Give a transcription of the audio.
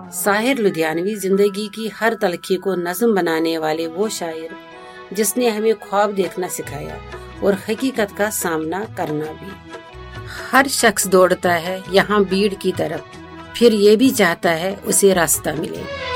साहिर लुधियानवी जिंदगी की हर तलखी को नज़्म बनाने वाले वो शायर जिसने हमें ख्वाब देखना सिखाया और हकीकत का सामना करना भी। हर शख्स दौड़ता है यहाँ भीड़ की तरफ, फिर ये भी चाहता है उसे रास्ता मिले।